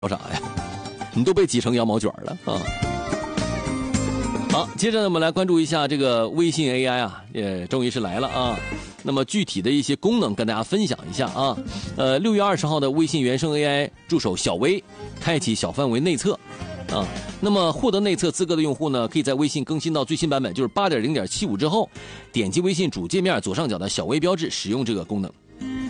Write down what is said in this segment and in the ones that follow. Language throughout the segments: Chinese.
啥呀？你都被挤成羊毛卷了啊！好，接着呢，我们来关注一下这个微信 AI 啊，也终于是来了啊。那么具体的一些功能跟大家分享一下啊。6月20号的微信原生 AI 助手小微开启小范围内测啊。那么获得内测资格的用户呢，可以在微信更新到最新版本，就是 8.0.75 之后，点击微信主界面左上角的小微标志，使用这个功能。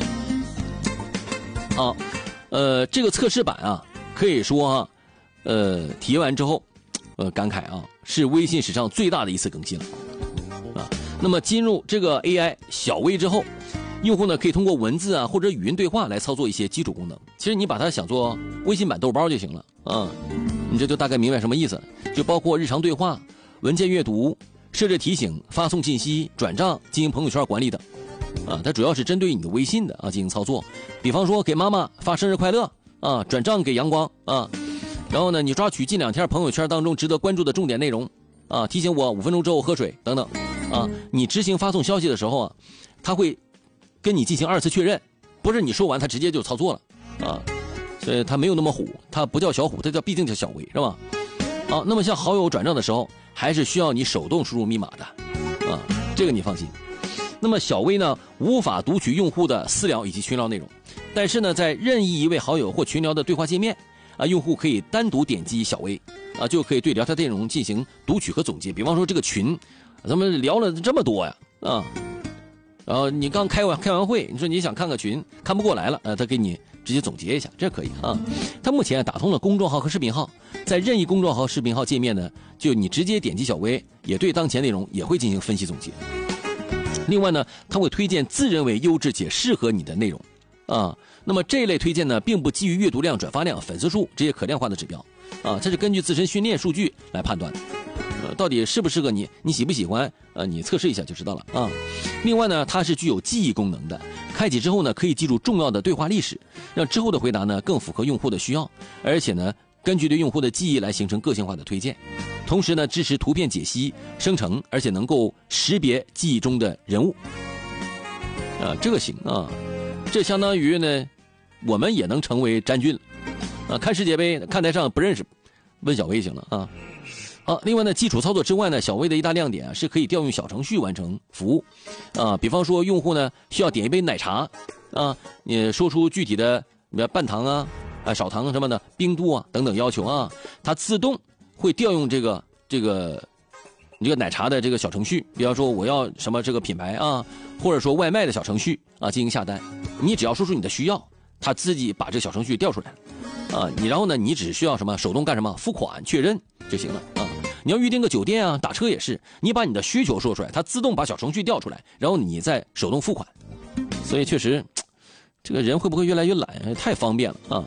啊，这个测试版啊，可以说啊，体验完之后，感慨啊，是微信史上最大的一次更新了啊。那么进入这个 AI 小微之后，用户呢可以通过文字啊或者语音对话来操作一些基础功能。其实你把它想做微信版豆包就行了啊，你这就大概明白什么意思，就包括日常对话、文件阅读、设置提醒、发送信息、转账、经营朋友圈管理等。啊，它主要是针对你的微信的啊进行操作，比方说给妈妈发生日快乐啊，转账给阳光啊，然后呢，你抓取近2天朋友圈当中值得关注的重点内容啊，提醒我5分钟之后喝水等等啊。你执行发送消息的时候啊，它会跟你进行2次确认，不是你说完它直接就操作了啊，所以它没有那么虎，它不叫小虎，它毕竟叫小微，是吧？啊，那么像好友转账的时候，还是需要你手动输入密码的啊，这个你放心。那么小微呢，无法读取用户的私聊以及群聊内容，但是呢，在任意一位好友或群聊的对话界面啊，用户可以单独点击小微啊，就可以对聊天内容进行读取和总结。比方说这个群，咱们聊了这么多呀啊，然后你刚开完会，你说你想看个群，看不过来了，他给你直接总结一下，这可以啊。他目前打通了公众号和视频号，在任意公众号、视频号界面呢，就你直接点击小微，也对当前内容也会进行分析总结。另外呢，它会推荐自认为优质且适合你的内容，啊，那么这一类推荐呢，并不基于阅读量、转发量、粉丝数这些可量化的指标，啊，这是根据自身训练数据来判断的，到底适不适合你，你喜不喜欢，你测试一下就知道了啊。另外呢，它是具有记忆功能的，开启之后呢，可以记住重要的对话历史，让之后的回答呢更符合用户的需要，而且呢，根据对用户的记忆来形成个性化的推荐。同时呢，支持图片解析、生成，而且能够识别记忆中的人物。这个行啊，这相当于呢，我们也能成为詹俊了。看世界杯，看台上不认识，问小微行了啊。另外呢，基础操作之外呢，小微的一大亮点是可以调用小程序完成服务。比方说用户呢需要点一杯奶茶啊，你说出具体的半糖啊、少糖什么的、冰度啊等等要求啊，它自动会调用这个你这个奶茶的这个小程序，比方说我要什么这个品牌啊，或者说外卖的小程序啊进行下单，你只要说出你的需要，它自己把这个小程序调出来啊，然后呢你只需要什么手动干什么付款确认就行了啊。你要预定个酒店啊、打车也是，你把你的需求说出来，它自动把小程序调出来，然后你再手动付款。所以确实，这个人会不会越来越懒？太方便了啊！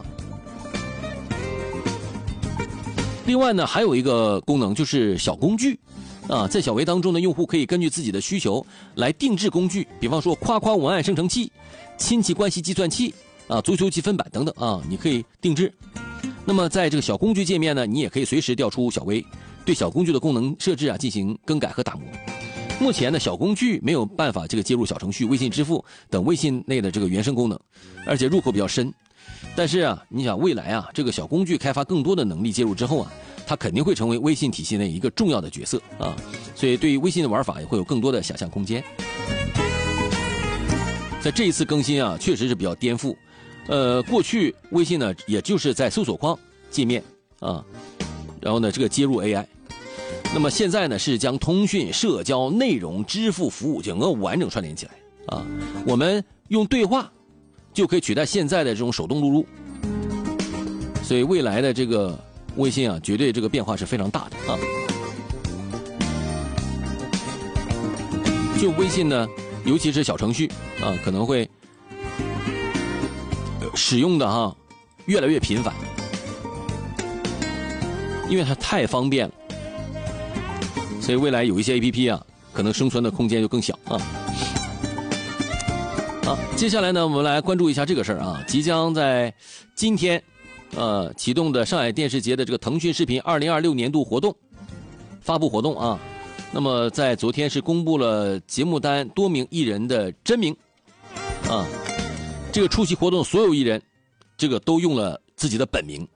另外呢，还有一个功能就是小工具，在小微当中呢，用户可以根据自己的需求来定制工具，比方说夸夸文案生成器、亲戚关系计算器足球积分板等等啊，你可以定制。那么在这个小工具界面呢，你也可以随时调出小微，对小工具的功能设置进行更改和打磨。目前呢，小工具没有办法这个接入小程序、微信支付等微信内的这个原生功能，而且入口比较深。但是你想未来这个小工具开发更多的能力接入之后它肯定会成为微信体系内一个重要的角色所以对于微信的玩法也会有更多的想象空间。在这一次更新确实是比较颠覆。过去微信呢，也就是在搜索框界面然后呢这个接入 AI。那么现在呢是将通讯、社交、内容、支付服务整个完整串联起来我们用对话就可以取代现在的这种手动录入，所以未来的这个微信绝对这个变化是非常大的就微信呢，尤其是小程序可能会使用的越来越频繁，因为它太方便了，所以未来有一些 APP 可能生存的空间就更小接下来呢，我们来关注一下这个事儿即将在今天启动的上海电视节的这个腾讯视频2026年度活动发布活动那么在昨天是公布了节目单多名艺人的真名这个出席活动所有艺人这个都用了自己的本名